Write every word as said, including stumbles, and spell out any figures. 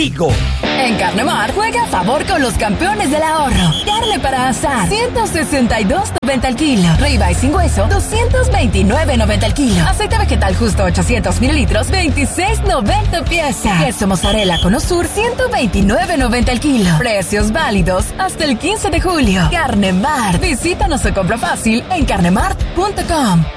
contigo. En Carne Mart, juega a favor con los campeones del ahorro. Carne para asar, ciento sesenta y dos noventa el kilo. Ribeye sin hueso, doscientos veintinueve noventa el kilo. Aceite vegetal justo ochocientos mililitros, veintiséis noventa pieza. Queso mozzarella con Osur, ciento veintinueve noventa el kilo. Precios válidos hasta el quince de julio. Carne Mart. Visítanos o compra fácil en carnemart punto com.